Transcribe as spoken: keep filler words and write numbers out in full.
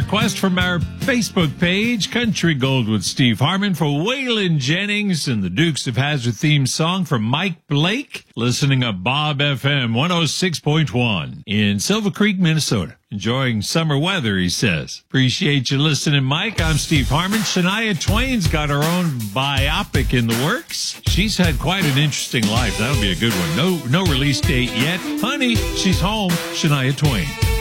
request from our Facebook page, Country Gold with Steve Harmon, for Waylon Jennings and the Dukes of Hazzard theme song from Mike Blake, listening at Bob F M one oh six point one in Silver Creek, Minnesota. Enjoying summer weather, he says. Appreciate you listening, Mike. I'm Steve Harmon. Shania Twain's got her own biopic in the works. She's had quite an interesting life. That'll be a good one. No, no release date yet. Honey, she's home. Shania Twain.